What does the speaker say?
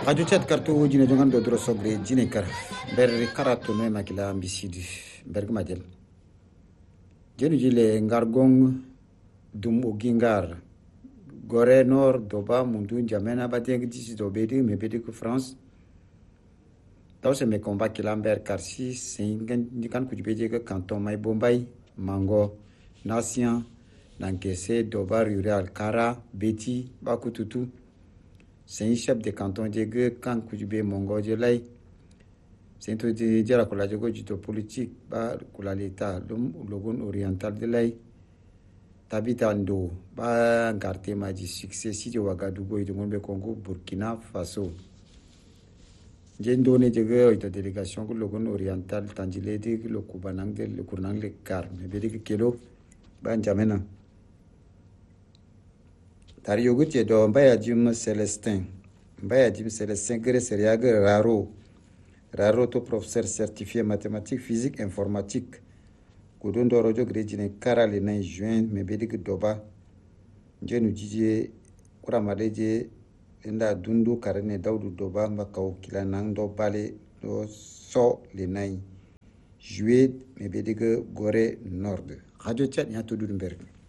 Radio chat kartu jine jongan do dro sogre jine kar ber karato no makila ambisidi berg majel jenu jile ngargong dum ogingar gore nor doba mundu jamena bateng disi do bedi me bedi ku France taw se me combat kilamber karsi singen dikan ku beje ka canton mai bombay mango nation nankese doba rural kara beti bakututu c'est un chef de canton de kan kujube mongo je lay c'est to de jara ko la jogo jito politique ba ko la l'état logon oriental de lay tabita ndo ba ngarte maji succès si de Ouagadougou et de Ngombe Congo Burkina Faso jendo ne jege ito délégation ko logon oriental tangile de le kubanang de le kurnang le kar me be de kelo ba njamena tari yoguti do mbaya jim Célestin gre seriaga raro to professeur certifié mathématique physique informatique kodon do rojo gre jine karale na juin me bedik doba jenu jije kuramade je inda dundu karene dawdu doba mbakaw kila nang do bale do so le nay juillet me bedik gore nord radio chat nya to dudumberg